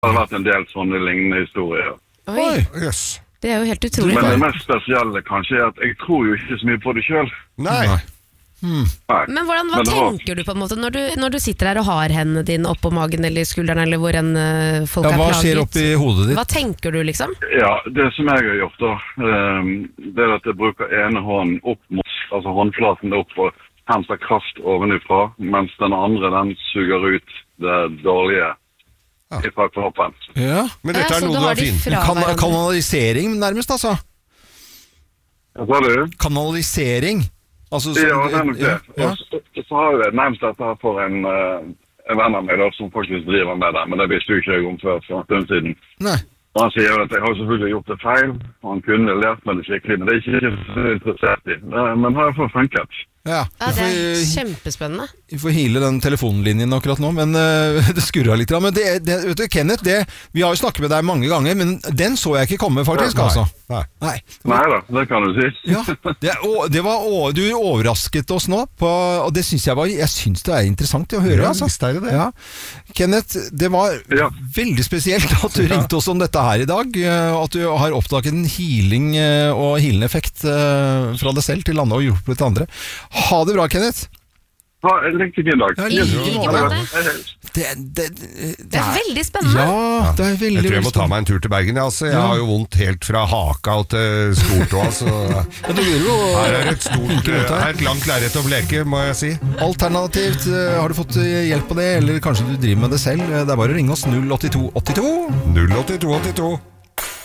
har vært en del sånne lignende historier. Oi, Yes. det er jo helt utrolig. Men det mest spesielle kanskje er at jeg tror jo ikke så mye på det selv. Nei. Nei. Men hva Men det var- tenker du på en måte når du sitter her og har hendene dine oppå magen eller skulderen eller hvor enn folk er Hva plaget? skjer oppi hodet ditt? Hva tenker du liksom? Ja, det som jeg har gjort da, det er at jeg bruker ene hånden opp mot, altså håndflaten opp og henter kraft ovenifra, mens den andre, den suger ut det dårlige fra kroppen. Ja. Men dette Ja, er så noe du du har har de fint. fra hverandre. Kanalisering nærmest, altså. Hva sa du? Kanalisering. Altså, Ja, det er nok det. Ja. Og så har jeg nevnt dette her for en venn av meg da, som faktisk driver med det, men det visste jo ikke jeg om før for en stund siden. Nei. Og han sier at jeg har selvfølgelig gjort det feil, og han kunne lært meg det skikkelig, men det er ikke så interessert i. Men har jeg fått funket? Ja, Ja, det er vi kjempespennende. får hile den telefonlinjen akkurat nå, men det skurrer litt. Men vet du, Kenneth, vi har jo snakket med deg mange ganger, men den så jeg ikke komme faktisk, altså. Nei. Nei. Nei da, det kan du si. Ja, du overrasket oss nå, og det synes jeg synes det er interessant å høre, Ja, altså. visst er det det. Ja. Kenneth, det var Ja. veldig spesielt at du ringte oss om dette her i dag, at du har oppdaget en healing og healende effekt fra deg selv til andre og hjulpet til andre. Ha det bra, Kenneth. Ha en riktig fin dag. Ja, I like måte. Det er veldig spennende. Ja, det er veldig, Jeg tror jeg må veldig ta meg en tur til Bergen. Altså. Jeg har jo vondt helt fra haka og til stortåa. Så Ja, du lurer jo her er et langt lerret å bleke, må jeg si. Alternativt, har du fått hjelp på det, eller kanskje du driver med det selv? Det er bare å ringe oss 08282. 08282.